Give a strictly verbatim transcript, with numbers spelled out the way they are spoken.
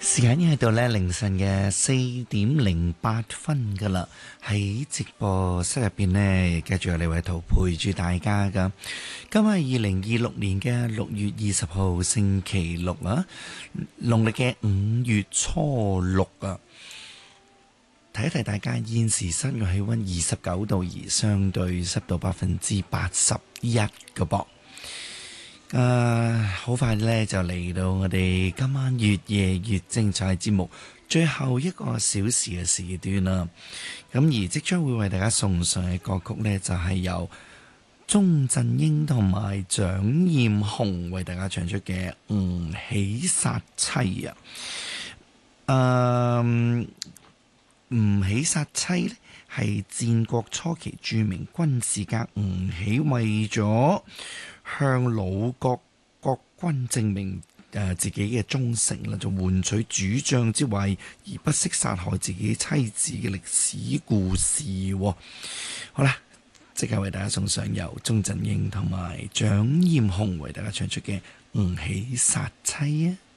時間已經喺到咧凌晨嘅四點零八分噶啦，喺直播室入邊呢，繼續有李偉圖陪住大家噶。今日係二零二六年嘅六月二十號星期六啊，農曆嘅五月初六啊。提一提大家，現時室外氣溫二十九度，而相對濕度百分之八十一個噃。誒，好、uh, 快咧就嚟到我哋今晚越夜越精彩節目最後一個小時嘅時段啦。咁而即將會為大家送上嘅歌曲呢，就係、是、由鐘鎮英同埋蔣艷紅為大家唱出嘅《吳起殺妻》啊。誒，吳起殺妻呢係戰國初期著名軍事家吳起為咗向魯國國君證明誒自己嘅忠誠啦，就換取主將之位而不惜殺害自己妻子嘅歷史故事。好啦，即刻為大家送上由鐘鎮英同埋蔣艷紅為大家唱出嘅《吳起殺妻》啊！